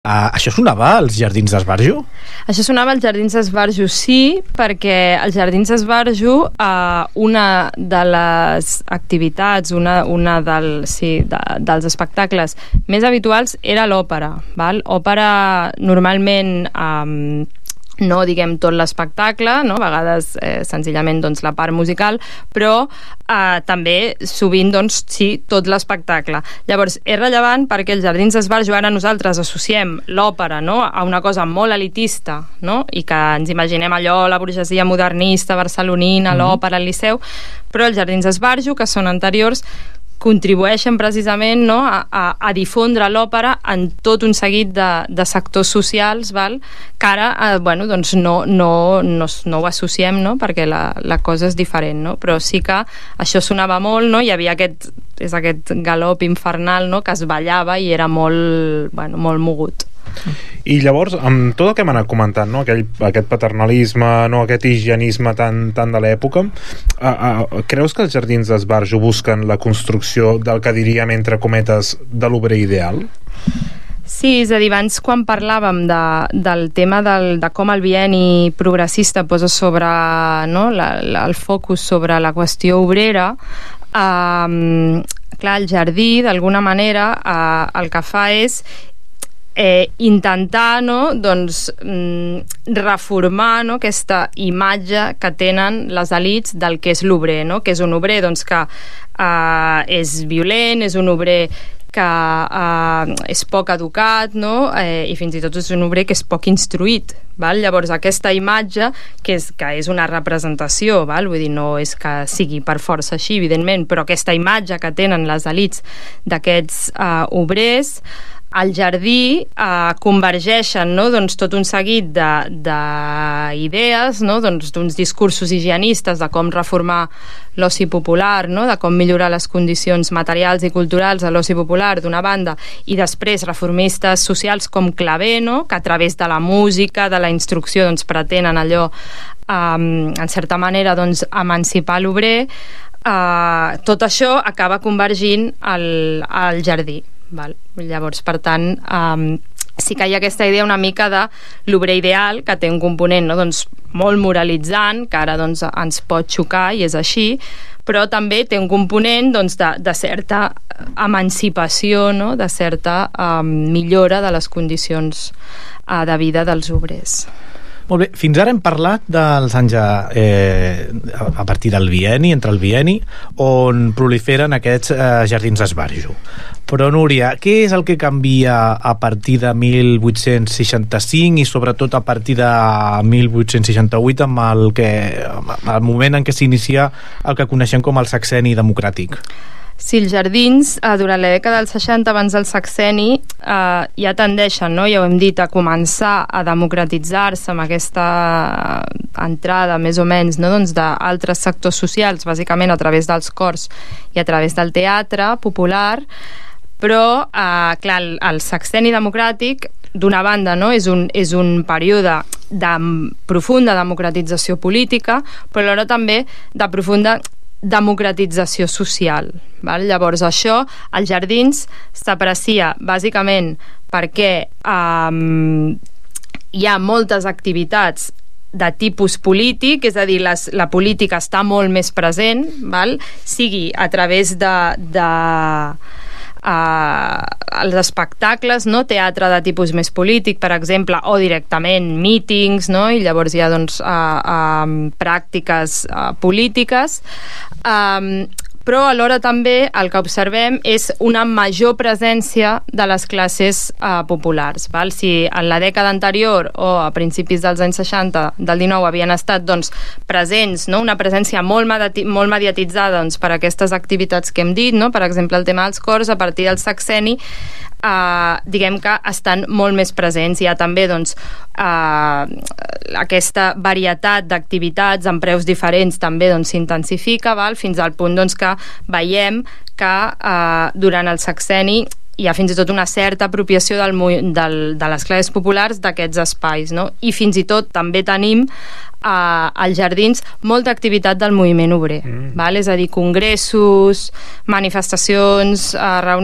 Això sonava als Jardins d'Esbarjo? Això sonava als Jardins d'Esbarjo, sí, perquè als Jardins d'Esbarjo una de les activitats, dels espectacles més habituals era l'òpera. Òpera normalment no diguem tot l'espectacle, no? A vegades senzillament doncs, la part musical, però també sovint doncs, sí, tot l'espectacle. Llavors és rellevant perquè els Jardins d'Esbarjo ara nosaltres associem l'òpera, no? A una cosa molt elitista, no? I que ens imaginem allò, la burgesia modernista barcelonina, l'òpera, el Liceu, però els Jardins d'Esbarjo, que són anteriors, contribueixen precisament, no, a difondre l'òpera en tot un seguit de sectors socials, que ara doncs no ho associem, no, perquè la cosa és diferent, no? Però sí que això sonava molt, no? Hi havia aquest galop infernal, no, que es ballava i era molt mogut. I llavors, amb tot el que hem anat comentant, no? Aquest paternalisme, no? Aquest higienisme tan de l'època, creus que els Jardins d'Esbarjo busquen la construcció del que diríem, entre cometes, de l'obrer ideal? Sí, és a dir, abans quan parlàvem del tema de com el bienni progressista posa sobre, no, el focus sobre la qüestió obrera, clar, el Jardí, d'alguna manera, el que fa és intentar, no, doncs, reformar, no, aquesta imatge que tenen les elits del que és l'obrer, no? Que és un obrer doncs, que és violent, és un obrer que és poc educat, no? I fins i tot és un obrer que és poc instruït. Llavors aquesta imatge que és una representació, vull dir, no és que sigui per força així, evidentment, però aquesta imatge que tenen les elits d'aquests obrers, al Jardí convergeixen, no, doncs, tot un seguit d'idees, no, doncs, d'uns discursos higienistes de com reformar l'oci popular, no, de com millorar les condicions materials i culturals de l'oci popular d'una banda, i després reformistes socials com Clavé, no, que a través de la música, de la instrucció, doncs, pretenen allò, en certa manera, doncs, emancipar l'obrer. Tot això acaba convergint al Jardí. Llavors, per tant, sí que hi ha aquesta idea una mica de l'obrer ideal, que té un component, no, doncs, molt moralitzant, que ara doncs, ens pot xocar i és així, però també té un component doncs, de certa emancipació, no, de certa millora de les condicions de vida dels obrers. Molt bé, fins ara hem parlat dels anys a partir del bienni, entre el bienni, on proliferen aquests Jardins d'Esbarjo. Però, Núria, què és el que canvia a partir de 1865 i sobretot a partir de 1868 amb el moment en què s'inicia el que coneixem com el sexenni democràtic? Sí, els Jardins, durant la dècada dels 60, abans del sexenni, ja tendeixen, no, ja ho hem dit, a començar a democratitzar-se amb aquesta entrada, més o menys, no, doncs, d'altres sectors socials, bàsicament a través dels cors i a través del teatre popular, però, clar, el sexenni democràtic, d'una banda, no, és un període de profunda democratització política, però alhora també de profunda democratització social. Llavors això, als Jardins, s'aprecia bàsicament perquè hi ha moltes activitats de tipus polític, és a dir, la política està molt més present, sigui a través els espectacles, no? Teatre de tipus més polític, per exemple, o directament mítings, no? I llavors hi ha doncs, pràctiques polítiques, però alhora també el que observem és una major presència de les classes populars. Si en la dècada anterior o a principis dels anys 60 del 19 havien estat doncs, presents, no? Una presència molt mediatitzada doncs, per aquestes activitats que hem dit, no? Per exemple el tema dels cors, a partir del sexenni diguem que estan molt més presents. Hi ha també doncs, aquesta varietat d'activitats amb preus diferents també doncs, s'intensifica, fins al punt doncs, que veiem que durant el sexenni hi ha fins i tot una certa apropiació de les classes populars d'aquests espais, no? I fins i tot també tenim als Jardins molta activitat del moviment obrer, és a dir, congressos, manifestacions, reunions